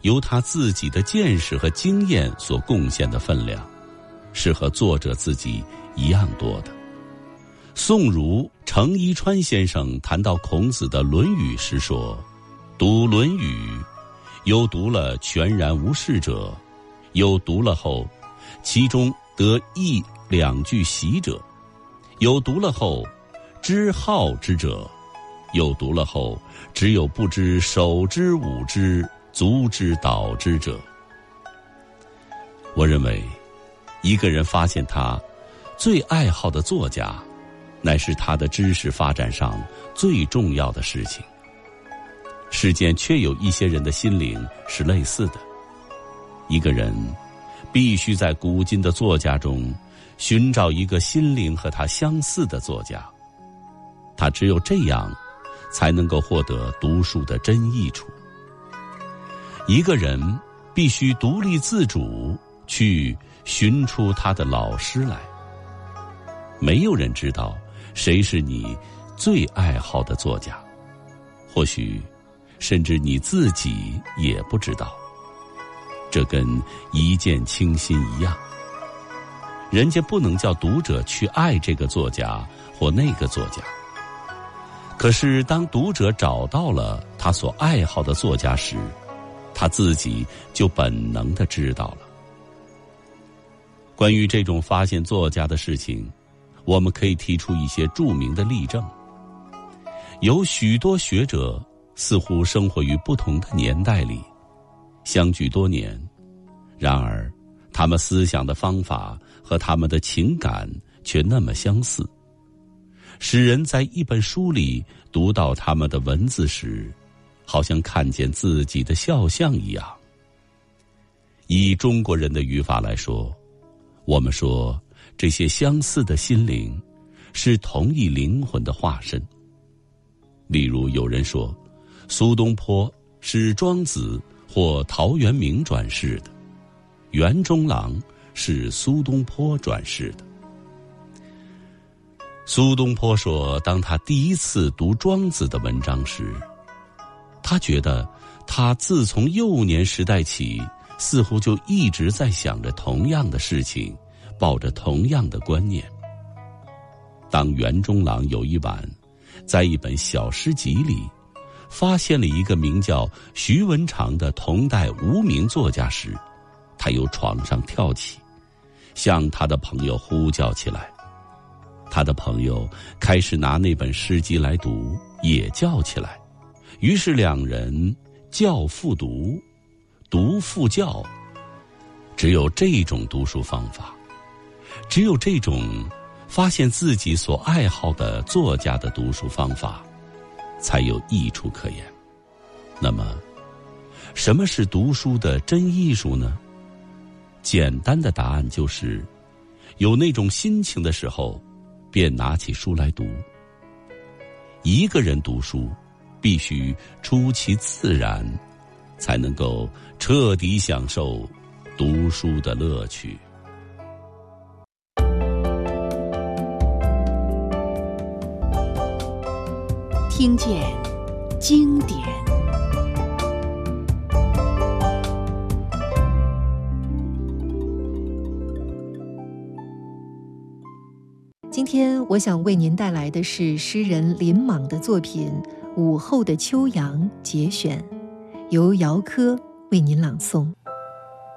由他自己的见识和经验所贡献的分量，是和作者自己一样多的。宋儒程一川先生谈到孔子的《论语》时说：读《论语》，有读了全然无事者，有读了后其中得一两句习者，有读了后知好之者，有读了后只有不知手之舞之足之蹈之者。我认为一个人发现他最爱好的作家，乃是他的知识发展上最重要的事情。世间确有一些人的心灵是类似的，一个人必须在古今的作家中寻找一个心灵和他相似的作家，他只有这样才能够获得读书的真益处。一个人必须独立自主去寻出他的老师来。没有人知道谁是你最爱好的作家，或许甚至你自己也不知道。这跟一见倾心一样，人家不能叫读者去爱这个作家或那个作家，可是当读者找到了他所爱好的作家时，他自己就本能地知道了。关于这种发现作家的事情，我们可以提出一些著名的例证。有许多学者似乎生活于不同的年代里，相距多年，然而他们思想的方法和他们的情感却那么相似，使人在一本书里读到他们的文字时，好像看见自己的肖像一样。以中国人的语法来说，我们说这些相似的心灵是同一灵魂的化身。例如有人说苏东坡是庄子或陶渊明转世的，袁中郎是苏东坡转世的。苏东坡说，当他第一次读庄子的文章时，他觉得他自从幼年时代起，似乎就一直在想着同样的事情，抱着同样的观念。当袁中郎有一晚在一本小诗集里发现了一个名叫徐文长的同代无名作家时，他由床上跳起，向他的朋友呼叫起来。他的朋友开始拿那本诗集来读，也叫起来，于是两人叫复读，读复叫。只有这种读书方法，只有这种发现自己所爱好的作家的读书方法，才有益处可言。那么什么是读书的真艺术呢？简单的答案就是，有那种心情的时候，便拿起书来读。一个人读书必须出其自然，才能够彻底享受读书的乐趣。 听见经典。今天我想为您带来的是诗人林莽的作品《午后的秋阳》节选，由姚科为您朗诵。